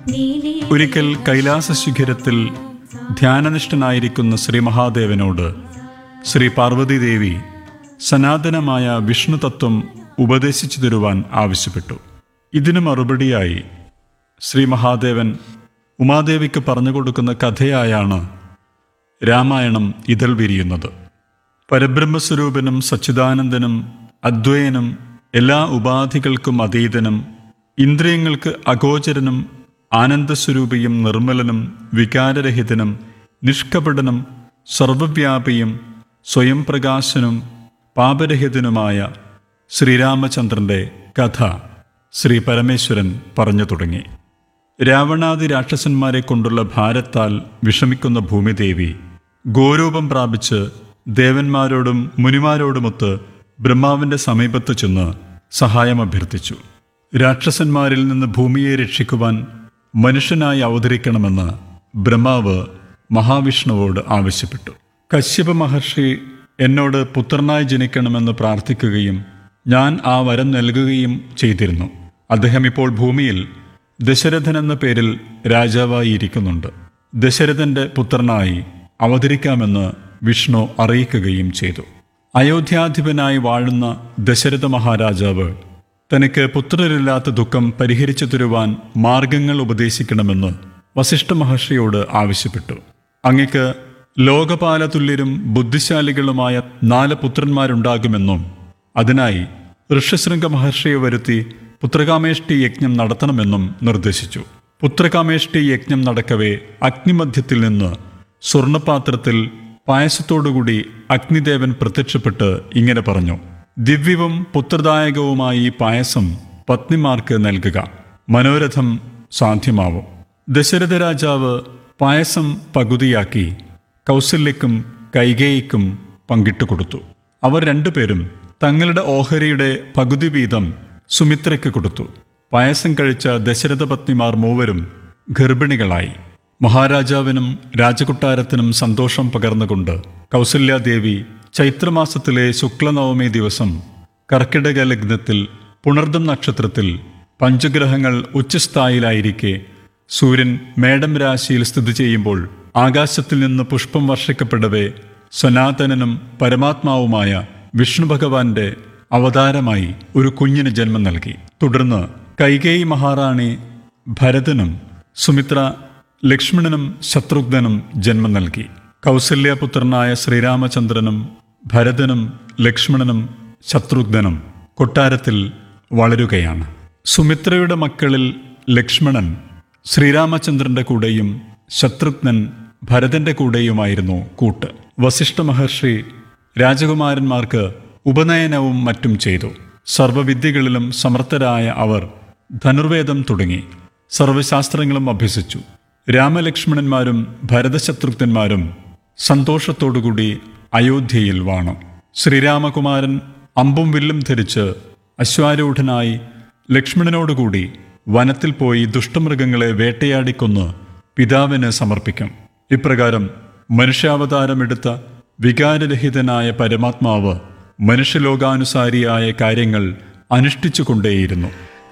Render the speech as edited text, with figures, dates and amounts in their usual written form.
ഒരിക്കൽ കൈലാസ ശിഖരത്തിൽ ധ്യാനനിഷ്ഠനായിരിക്കുന്ന ശ്രീ മഹാദേവനോട് ശ്രീ പാർവതീദേവി സനാതനമായ വിഷ്ണു തത്വം ഉപദേശിച്ചു തരുവാൻ ആവശ്യപ്പെട്ടു. ഇതിനു മറുപടിയായി ശ്രീ മഹാദേവൻ ഉമാദേവിക്ക് പറഞ്ഞു കൊടുക്കുന്ന കഥയായാണ് രാമായണം ഇതൾ വിരിയുന്നത്. പരബ്രഹ്മസ്വരൂപനും സച്ചിദാനന്ദനും അദ്വൈനും എല്ലാ ഉപാധികൾക്കും അതീതനും ഇന്ദ്രിയങ്ങൾക്ക് അഗോചരനും ആനന്ദസ്വരൂപിയും നിർമ്മലനും വികാരരഹിതനും നിഷ്കപടനും സർവവ്യാപിയും സ്വയം പ്രകാശനും പാപരഹിതനുമായ ശ്രീരാമചന്ദ്രൻ്റെ കഥ ശ്രീ പരമേശ്വരൻ പറഞ്ഞു തുടങ്ങി. രാവണാദി രാക്ഷസന്മാരെ കൊണ്ടുള്ള ഭാരത്താൽ വിഷമിക്കുന്ന ഭൂമിദേവി ഗോരൂപം പ്രാപിച്ച് ദേവന്മാരോടും മുനിമാരോടുമൊത്ത് ബ്രഹ്മാവിൻ്റെ സമീപത്ത് ചെന്ന് സഹായം അഭ്യർത്ഥിച്ചു. രാക്ഷസന്മാരിൽ നിന്ന് ഭൂമിയെ രക്ഷിക്കുവാൻ മനുഷ്യനായി അവതരിക്കണമെന്ന് ബ്രഹ്മാവ് മഹാവിഷ്ണുവോട് ആവശ്യപ്പെട്ടു. കശ്യപ മഹർഷി എന്നോട് പുത്രനായി ജനിക്കണമെന്ന് പ്രാർത്ഥിക്കുകയും ഞാൻ ആ വരം നൽകുകയും ചെയ്തിരുന്നു. അദ്ദേഹം ഇപ്പോൾ ഭൂമിയിൽ ദശരഥൻ എന്ന പേരിൽ രാജാവായി ഇരിക്കുന്നുണ്ട്. ദശരഥന്റെ പുത്രനായി അവതരിക്കാമെന്ന് വിഷ്ണു അറിയിക്കുകയും ചെയ്തു. അയോധ്യാധിപനായി വാഴുന്ന ദശരഥ മഹാരാജാവ് തനിക്ക് പുത്രരില്ലാത്ത ദുഃഖം പരിഹരിച്ചു തരുവാൻ മാർഗങ്ങൾ ഉപദേശിക്കണമെന്ന് വസിഷ്ഠ മഹർഷിയോട് ആവശ്യപ്പെട്ടു. അങ്ങക്ക് ലോകപാലതുല്യരും ബുദ്ധിശാലികളുമായ 4 പുത്രന്മാരുണ്ടാകുമെന്നും അതിനായി ഋഷ്യശൃംഗ മഹർഷിയെ വരുത്തി പുത്രകാമേഷ്ടി യജ്ഞം നടത്തണമെന്നും നിർദ്ദേശിച്ചു. പുത്രകാമേഷ്ടി യജ്ഞം നടക്കവേ അഗ്നിമധ്യത്തിൽ നിന്ന് സ്വർണപാത്രത്തിൽ പായസത്തോടുകൂടി അഗ്നിദേവൻ പ്രത്യക്ഷപ്പെട്ട് ഇങ്ങനെ പറഞ്ഞു: ദിവ്യവും പുത്രദായകവുമായി ഈ പായസം പത്നിമാർക്ക് നൽകുക, മനോരഥം സാധ്യമാവും. ദശരഥ രാജാവ് പായസം പകുതിയാക്കി കൗസല്യക്കും കൈകേയിക്കും പങ്കിട്ടുകൊടുത്തു. അവർ 2 പേരും തങ്ങളുടെ ഓഹരിയുടെ പകുതി വീതം സുമിത്രയ്ക്ക് കൊടുത്തു. പായസം കഴിച്ച ദശരഥ പത്നിമാർ 3 ഗർഭിണികളായി. മഹാരാജാവിനും രാജകൊട്ടാരത്തിനും സന്തോഷം പകർന്നുകൊണ്ട് കൗസല്യാദേവി ചൈത്രമാസത്തിലെ ശുക്ലനവമി ദിവസം കർക്കിടക ലഗ്നത്തിൽ പുണർദം നക്ഷത്രത്തിൽ പഞ്ചഗ്രഹങ്ങൾ ഉച്ചസ്ഥായിലായിരിക്കെ സൂര്യൻ മേടം രാശിയിൽ സ്ഥിതി ചെയ്യുമ്പോൾ ആകാശത്തിൽ നിന്ന് പുഷ്പം വർഷിക്കപ്പെടവേ സനാതനനും പരമാത്മാവുമായ വിഷ്ണു ഭഗവാന്റെ അവതാരമായി ഒരു കുഞ്ഞിന് ജന്മം നൽകി. തുടർന്ന് കൈകേയി മഹാറാണി ഭരതനും സുമിത്ര ലക്ഷ്മണനും ശത്രുഘ്നനും ജന്മം നൽകി. കൗസല്യപുത്രനായ ശ്രീരാമചന്ദ്രനും ഭരതനും ലക്ഷ്മണനും ശത്രുഘ്നനും കൊട്ടാരത്തിൽ വളരുകയാണ്. സുമിത്രയുടെ മക്കളിൽ ലക്ഷ്മണൻ ശ്രീരാമചന്ദ്രന്റെ കൂടെയും ശത്രുഘ്നൻ ഭരതന്റെ കൂടെയുമായിരുന്നു കൂട്ട്. വസിഷ്ഠ മഹർഷി രാജകുമാരന്മാർക്ക് ഉപനയനവും മറ്റും ചെയ്തു. സർവവിദ്യകളിലും സമർത്ഥരായ അവർ ധനുർവേദം തുടങ്ങി സർവശാസ്ത്രങ്ങളും അഭ്യസിച്ചു. രാമലക്ഷ്മണന്മാരും ഭരതശത്രുഘ്നന്മാരും സന്തോഷത്തോടുകൂടി അയോധ്യയിൽ വാണു. ശ്രീരാമകുമാരൻ അമ്പും വില്ലും ധരിച്ച് അശ്വാരൂഢനായി ലക്ഷ്മണനോടുകൂടി വനത്തിൽ പോയി ദുഷ്ടമൃഗങ്ങളെ വേട്ടയാടിക്കൊന്ന് പിതാവിന് സമർപ്പിക്കും. ഇപ്രകാരം മനുഷ്യാവതാരമെടുത്ത വികാരരഹിതനായ പരമാത്മാവ് മനുഷ്യലോകാനുസാരിയായ കാര്യങ്ങൾ അനുഷ്ഠിച്ചു കൊണ്ടേയിരുന്നു.